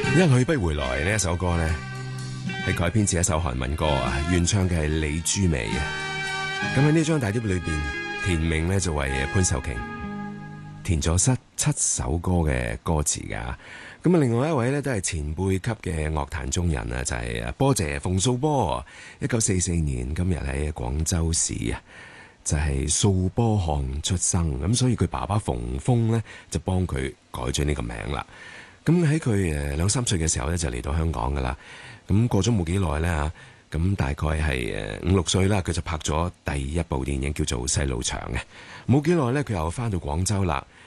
一去不回來呢一首歌呢，係改編自一首韓文歌啊，原唱嘅係李珠美啊。咁喺呢張大碟裏邊，填名呢就為潘秀瓊填咗七首歌嘅歌詞噶。咁啊，另外一位呢都係前輩級嘅樂壇中人啊，就係波姐馮素波。1944年今日喺廣州市啊，就係素波巷出生，咁所以佢爸爸馮峰呢就幫佢改咗呢個名啦。咁喺佢2-3歲嘅時候咧，就嚟到香港噶啦。咁過咗冇幾耐咧，咁大概係5-6歲啦，佢就拍咗第一部電影叫做《細路祥》嘅。冇幾耐咧，佢又翻到廣州啦。